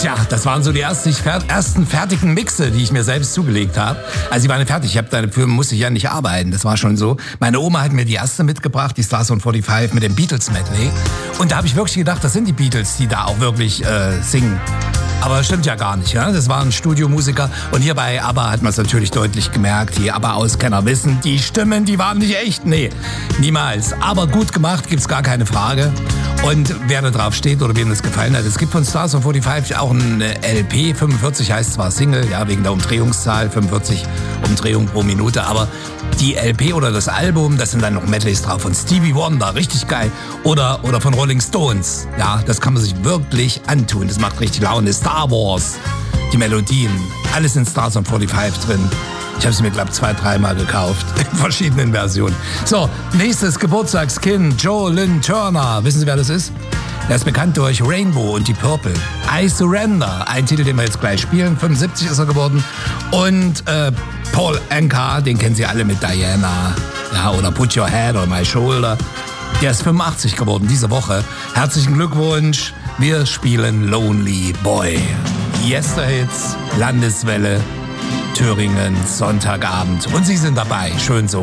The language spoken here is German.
Tja, das waren so die ersten fertigen Mixe, die ich mir selbst zugelegt habe. Also die waren nicht fertig, dafür musste ich ja nicht arbeiten, das war schon so. Meine Oma hat mir die erste mitgebracht, die Stars on 45 mit dem Beatles-Medley. Und da habe ich wirklich gedacht, das sind die Beatles, die da auch wirklich singen. Aber das stimmt ja gar nicht, ja? Das waren Studiomusiker. Und hier bei ABBA hat man es natürlich deutlich gemerkt. Die ABBA-Auskenner wissen, die Stimmen, die waren nicht echt. Nee, niemals. Aber gut gemacht, gibt's gar keine Frage. Und wer da drauf steht oder wem das gefallen hat, es gibt von Stars on 45 auch ein LP. 45 heißt zwar Single, ja, wegen der Umdrehungszahl, 45 Umdrehungen pro Minute. Aber die LP oder das Album, das sind dann noch Medleys drauf von Stevie Wonder, richtig geil. Oder von Rolling Stones. Ja, das kann man sich wirklich antun. Das macht richtig Laune. Star Wars, die Melodien, alles in Stars on 45 drin. Ich habe sie mir, glaube ich, 2-3 Mal gekauft, in verschiedenen Versionen. So, nächstes Geburtstagskind, Joe Lynn Turner. Wissen Sie, wer das ist? Er ist bekannt durch Rainbow und die Purple. I Surrender, ein Titel, den wir jetzt gleich spielen. 75 ist er geworden. Und Paul Anka, den kennen Sie alle mit Diana. Ja, oder Put Your Head on My Shoulder. Der ist 85 geworden diese Woche. Herzlichen Glückwunsch. Wir spielen Lonely Boy. Yesterhits, Landeswelle, Thüringen, Sonntagabend. Und Sie sind dabei. Schön so.